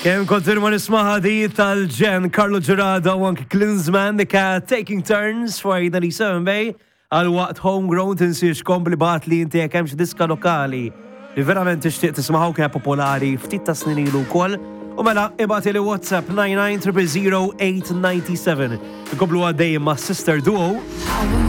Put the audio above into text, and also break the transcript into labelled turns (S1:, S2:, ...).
S1: Kem kontinwa nismaħa di tal-ġen Carlo Gerardo u anki Klinsman dika Taking Turns fwajda li Bay għal waqt homegrown tinsiex kompli bat li inti jekem xi diska lokali li verament tixtieq tismaħu kien popolari ftit ta' snin ilu wkoll u mela ibati li WhatsApp 99 000 897 ikomplu għaddej ma' Sister Duo.